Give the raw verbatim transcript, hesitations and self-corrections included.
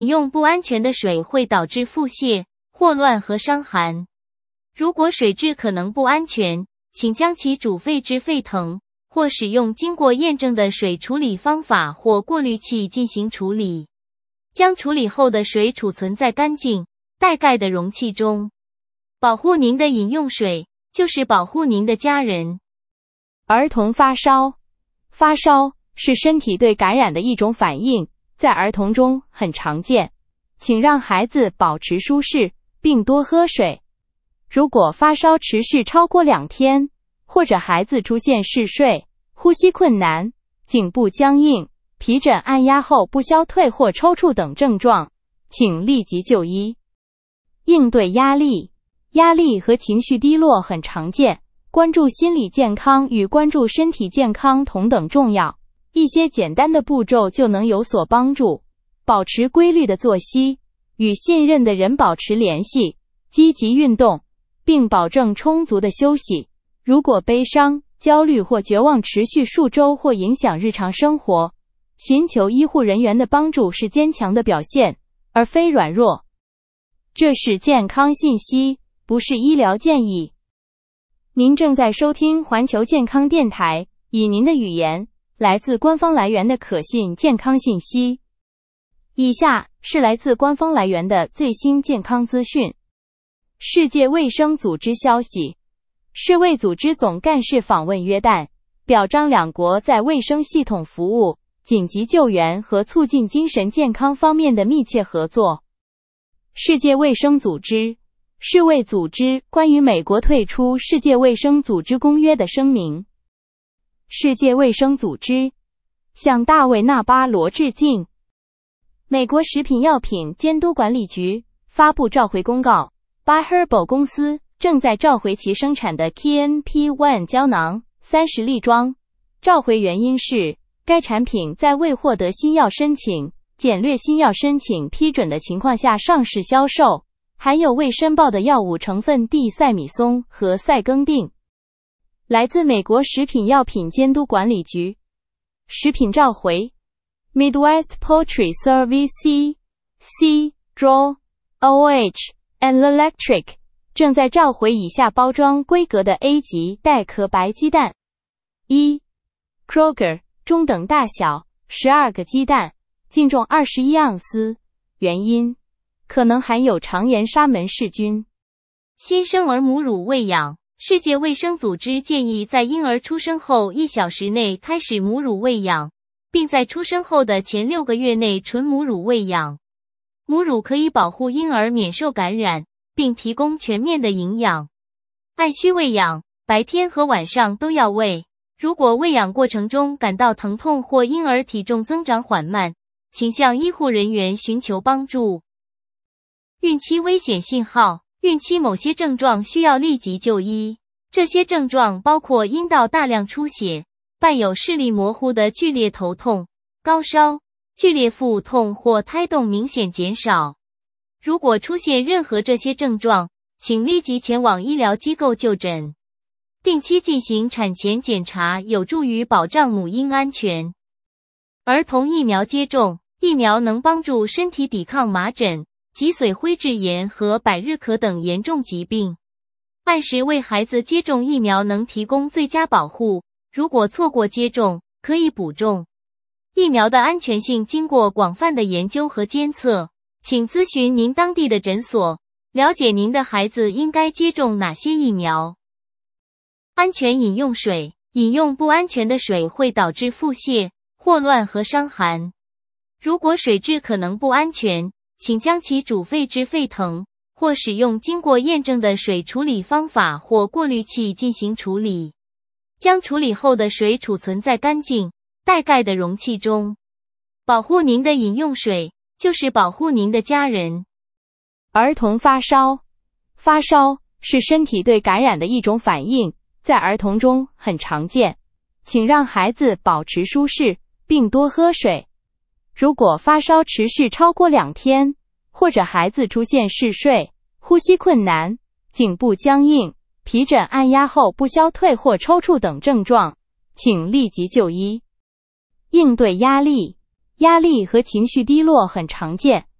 饮用不安全的水会导致腹泻、霍乱和伤寒。如果水质可能不安全，请将其煮沸至沸腾，或使用经过验证的水处理方法或过滤器进行处理。将处理后的水储存在干净、带盖的容器中。保护您的饮用水，就是保护您的家人。 儿童发烧。发烧是身体对感染的一种反应，在儿童中很常见。请让孩子保持舒适，并多喝水。如果发烧持续超过两天，或者孩子出现嗜睡、呼吸困难、颈部僵硬、皮疹按压后不消退或抽搐等症状，请立即就医。应对压力。压力和情绪低落很常见，关注心理健康与关注身体健康同等重要。一些简单的步骤就能有所帮助。保持规律的作息，与信任的人保持联系，积极运动，并保证充足的休息。如果悲伤、焦虑或绝望持续数周或影响日常生活，寻求医护人员的帮助是坚强的表现，而非软弱。这是健康信息，不是医疗建议。您正在收听环球健康电台，以您的语言，来自官方来源的可信健康信息。以下是来自官方来源的最新健康资讯。世界卫生组织消息，世卫组织总干事访问约旦，表彰两国在卫生系统服务、紧急救援和促进精神健康方面的密切合作。世界卫生组织，世卫组织关于美国退出世界卫生组织公约的声明。世界卫生组织向大卫·纳巴罗致敬。美国食品药品监督管理局发布召回公告， By-Herbal 公司正在召回其生产的 K N P 一 胶囊三十粒装。召回原因是该产品在未获得新药申请、简略新药申请批准的情况下上市销售，含有未申报的药物成分地塞米松和塞耕定。来自美国食品药品监督管理局。食品召回 Midwest Poultry Service C, Draw, O H, and Electric 正在召回以下包装规格的 A 级带壳白鸡蛋。一 Kroger 中等大小十二个鸡蛋，净重二十一盎司，原因可能含有肠炎沙门氏菌。 新生儿母乳喂养，世界卫生组织建议在婴儿出生后一小时内开始母乳喂养，并在出生后的前六个月内纯母乳喂养。母乳可以保护婴儿免受感染，并提供全面的营养。按需喂养，白天和晚上都要喂。如果喂养过程中感到疼痛或婴儿体重增长缓慢，请向医护人员寻求帮助。孕期危险信号，孕期某些症状需要立即就医。这些症状包括阴道大量出血，伴有视力模糊的剧烈头痛、高烧、剧烈腹痛或胎动明显减少。如果出现任何这些症状，请立即前往医疗机构就诊。定期进行产前检查有助于保障母婴安全。儿童疫苗接种，疫苗能帮助身体抵抗麻疹、脊髓灰质炎和百日咳等严重疾病。按时为孩子接种疫苗能提供最佳保护，如果错过接种，可以补种。疫苗的安全性经过广泛的研究和监测，请咨询您当地的诊所，了解您的孩子应该接种哪些疫苗。安全饮用水，饮用不安全的水会导致腹泻、霍乱和伤寒。如果水质可能不安全，请将其煮沸至沸腾，或使用经过验证的水处理方法或过滤器进行处理。将处理后的水储存在干净、带盖的容器中。保护您的饮用水，就是保护您的家人。 儿童发烧。发烧是身体对感染的一种反应，在儿童中很常见。请让孩子保持舒适，并多喝水。如果发烧持续超过两天，或者孩子出现嗜睡、呼吸困难、颈部僵硬、皮疹按压后不消退或抽搐等症状，请立即就医。应对压力。压力和情绪低落很常见，